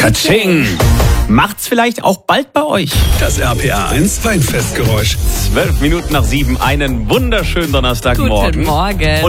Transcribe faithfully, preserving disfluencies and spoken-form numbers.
Katsching! Macht's vielleicht auch bald bei euch. Das R P R eins Weinfestgeräusch. Zwölf Minuten nach sieben, einen wunderschönen Donnerstagmorgen. Guten Morgen.